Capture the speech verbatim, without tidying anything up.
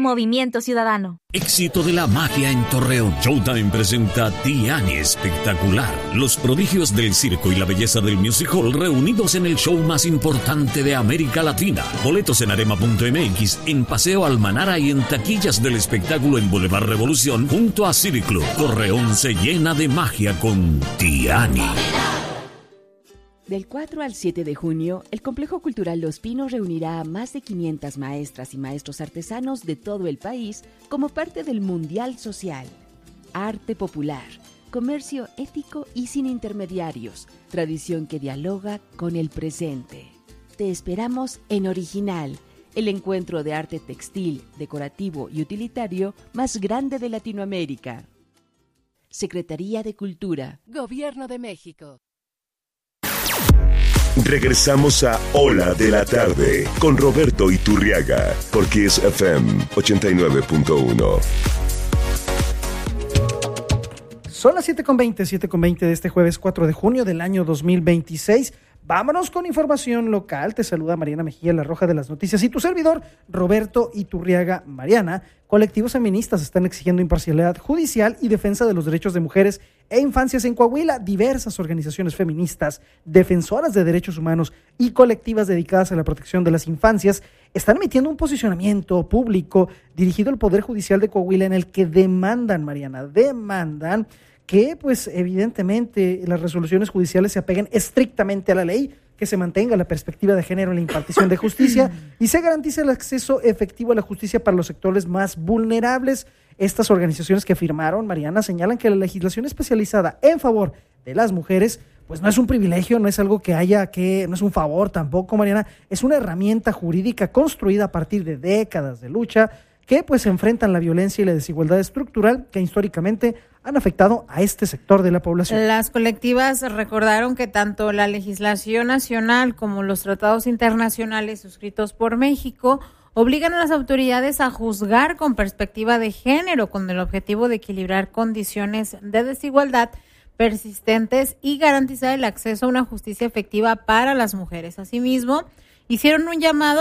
Movimiento Ciudadano. Éxito de la magia en Torreón. Showtime presenta Tiani Espectacular. Los prodigios del circo y la belleza del music hall reunidos en el show más importante de América Latina. Boletos en arema punto eme equis, en Paseo Almanara y en taquillas del espectáculo en Boulevard Revolución junto a City Club. Torreón se llena de magia con Tiani. Del cuatro al siete de junio, el Complejo Cultural Los Pinos reunirá a más de quinientas maestras y maestros artesanos de todo el país como parte del Mundial Social. Arte popular, comercio ético y sin intermediarios, tradición que dialoga con el presente. Te esperamos en Original, el encuentro de arte textil, decorativo y utilitario más grande de Latinoamérica. Secretaría de Cultura. Gobierno de México. Regresamos a Hola de la Tarde con Roberto Iturriaga por Kiss F M ochenta y nueve punto uno. Son las siete con veinte, siete con veinte de este jueves cuatro de junio del año dos mil veintiséis. Vámonos con información local. Te saluda Mariana Mejía, la Roja de las Noticias, y tu servidor, Roberto Iturriaga. Mariana, colectivos feministas están exigiendo imparcialidad judicial y defensa de los derechos de mujeres e infancias en Coahuila. Diversas organizaciones feministas, defensoras de derechos humanos y colectivas dedicadas a la protección de las infancias están emitiendo un posicionamiento público dirigido al Poder Judicial de Coahuila en el que demandan, Mariana, demandan que pues evidentemente las resoluciones judiciales se apeguen estrictamente a la ley, que se mantenga la perspectiva de género en la impartición de justicia y se garantice el acceso efectivo a la justicia para los sectores más vulnerables. Estas organizaciones que firmaron, Mariana, señalan que la legislación especializada en favor de las mujeres pues no es un privilegio, no es algo que haya que, no es un favor tampoco, Mariana, es una herramienta jurídica construida a partir de décadas de lucha que pues enfrentan la violencia y la desigualdad estructural que históricamente han afectado a este sector de la población. Las colectivas recordaron que tanto la legislación nacional como los tratados internacionales suscritos por México obligan a las autoridades a juzgar con perspectiva de género, con el objetivo de equilibrar condiciones de desigualdad persistentes y garantizar el acceso a una justicia efectiva para las mujeres. Asimismo, hicieron un llamado